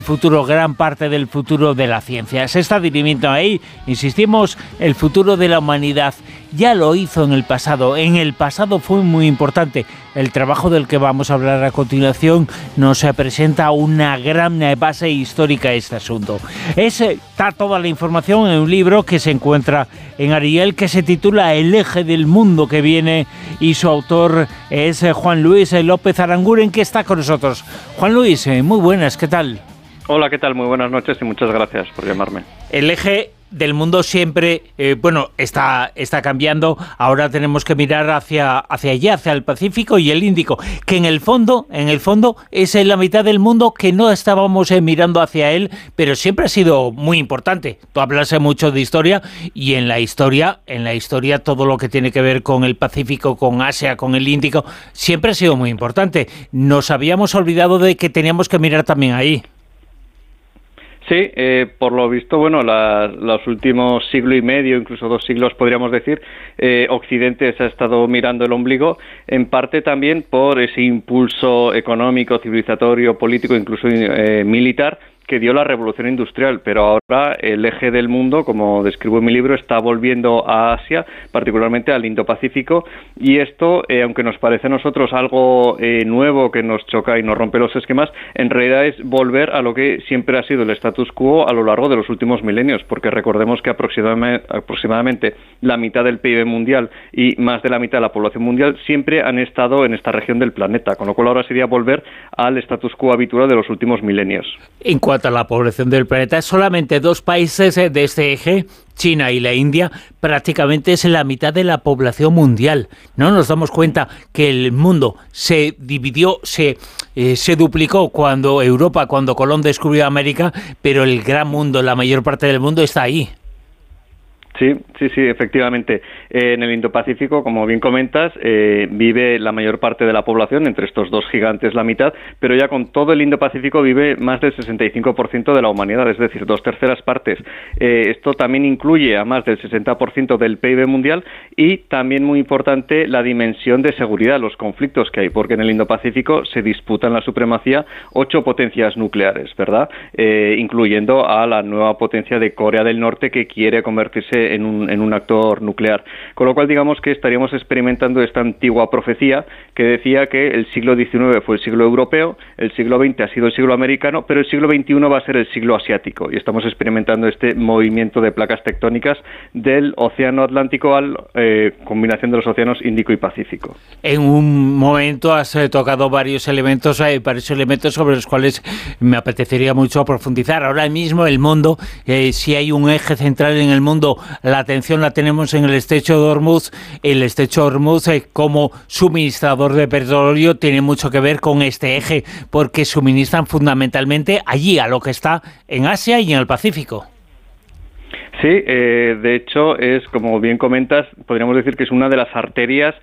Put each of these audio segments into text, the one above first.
futuro, gran parte del futuro de la ciencia. Se está dirimiendo ahí, insistimos, el futuro de la humanidad. Ya lo hizo en el pasado. En el pasado fue muy importante. El trabajo del que vamos a hablar a continuación nos presenta una gran base histórica a este asunto. Está toda la información en un libro que se encuentra en Ariel, que se titula El eje del mundo que viene, y su autor es Juan Luis López Aranguren, que está con nosotros. Juan Luis, muy buenas, ¿qué tal? Hola, ¿qué tal? Muy buenas noches y muchas gracias por llamarme. El eje del mundo siempre, está cambiando. Ahora tenemos que mirar hacia allá, hacia el Pacífico y el Índico, que en el fondo es en la mitad del mundo que no estábamos mirando hacia él, pero siempre ha sido muy importante. Tú hablas mucho de historia, y en la historia todo lo que tiene que ver con el Pacífico, con Asia, con el Índico, siempre ha sido muy importante. Nos habíamos olvidado de que teníamos que mirar también ahí. Sí, por lo visto, los últimos siglo y medio, incluso 2 siglos podríamos decir, Occidente se ha estado mirando el ombligo, en parte también por ese impulso económico, civilizatorio, político, incluso militar, que dio la revolución industrial, pero ahora el eje del mundo, como describo en mi libro, está volviendo a Asia, particularmente al Indo-Pacífico, y esto, aunque nos parece a nosotros algo nuevo que nos choca y nos rompe los esquemas, en realidad es volver a lo que siempre ha sido el status quo a lo largo de los últimos milenios, porque recordemos que aproximadamente la mitad del PIB mundial y más de la mitad de la población mundial siempre han estado en esta región del planeta, con lo cual ahora sería volver al status quo habitual de los últimos milenios. En cuanto a la población del planeta, solamente 2 países de este eje, China y la India, prácticamente es la mitad de la población mundial. No nos damos cuenta que el mundo se dividió, se duplicó cuando Colón descubrió América, pero el gran mundo, la mayor parte del mundo está ahí. Sí, efectivamente. En el Indo-Pacífico, como bien comentas, vive la mayor parte de la población, entre estos 2 gigantes la mitad, pero ya con todo el Indo-Pacífico vive más del 65% de la humanidad, es decir, 2/3 partes. Esto también incluye a más del 60% del PIB mundial, y también muy importante la dimensión de seguridad, los conflictos que hay, porque en el Indo-Pacífico se disputan la supremacía 8 potencias nucleares, ¿verdad? Incluyendo a la nueva potencia de Corea del Norte, que quiere convertirse en un actor nuclear. Con lo cual, digamos que estaríamos experimentando esta antigua profecía que decía que el siglo XIX fue el siglo europeo, el siglo XX ha sido el siglo americano, pero el siglo XXI va a ser el siglo asiático, y estamos experimentando este movimiento de placas tectónicas del océano Atlántico a combinación de los océanos Índico y Pacífico. En un momento has tocado varios elementos sobre los cuales me apetecería mucho profundizar. Ahora mismo el mundo, si hay un eje central en el mundo, la atención la tenemos en el estrecho de Hormuz. El estrecho de Hormuz, como suministrador de petróleo, tiene mucho que ver con este eje, porque suministran fundamentalmente allí, a lo que está en Asia y en el Pacífico. Sí, de hecho es, como bien comentas, podríamos decir que es una de las arterias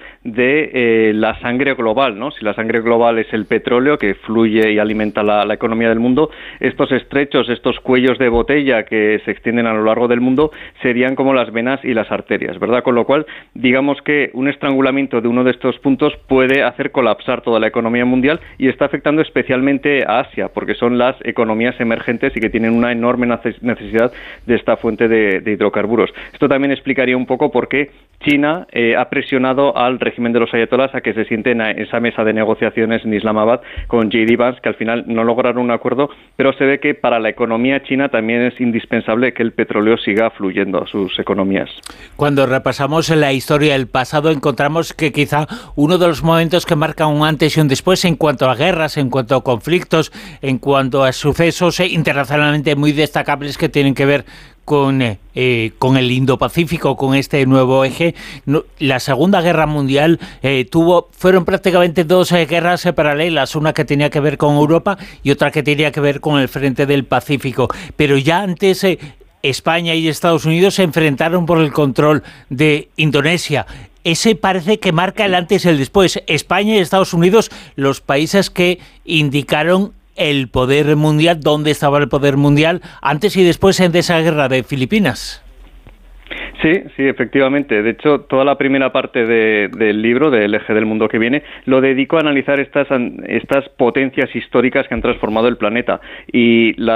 de la sangre global, ¿no? Si la sangre global es el petróleo que fluye y alimenta la economía del mundo, estos estrechos, estos cuellos de botella que se extienden a lo largo del mundo serían como las venas y las arterias, ¿verdad? Con lo cual, digamos que un estrangulamiento de uno de estos puntos puede hacer colapsar toda la economía mundial, y está afectando especialmente a Asia, porque son las economías emergentes y que tienen una enorme necesidad de esta fuente de hidrocarburos. Esto también explicaría un poco por qué China ha presionado al régimen de los ayatolás a que se sienten en esa mesa de negociaciones en Islamabad con J.D. Vance, que al final no lograron un acuerdo, pero se ve que para la economía china también es indispensable que el petróleo siga fluyendo a sus economías. Cuando repasamos la historia del pasado, encontramos que quizá uno de los momentos que marca un antes y un después en cuanto a guerras, en cuanto a conflictos, en cuanto a sucesos internacionalmente muy destacables que tienen que ver con el Indo-Pacífico, con este nuevo eje. La Segunda Guerra Mundial fueron prácticamente 2 guerras paralelas, una que tenía que ver con Europa y otra que tenía que ver con el frente del Pacífico. Pero ya antes España y Estados Unidos se enfrentaron por el control de Indonesia. Ese parece que marca el antes y el después. España y Estados Unidos, los países que indicaron el poder mundial, dónde estaba el poder mundial antes y después de esa guerra de Filipinas. Sí, efectivamente. De hecho, toda la primera parte del libro, del eje del mundo que viene, lo dedico a analizar estas potencias históricas que han transformado el planeta. Y